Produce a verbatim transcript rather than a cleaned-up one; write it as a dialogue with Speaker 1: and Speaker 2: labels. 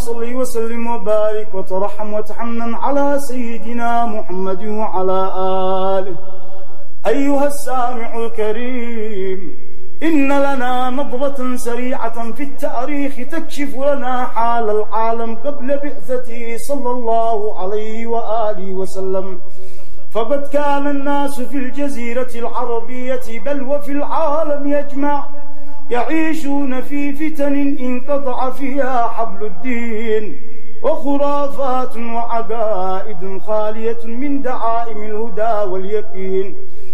Speaker 1: صل وسلم وبارك وترحم وتحنن على سيدنا محمد وعلى آله. أيها السامع الكريم، إن لنا نظرة سريعة في التاريخ تكشف لنا حال العالم قبل بعثته صلى الله عليه وآله وسلم. فقد كان الناس في الجزيرة العربية بل وفي العالم يجمع يعيشون في فتن انقطع فيها حبل الدين، وخرافات وعقائد خالية من دعائم الهدى واليقين.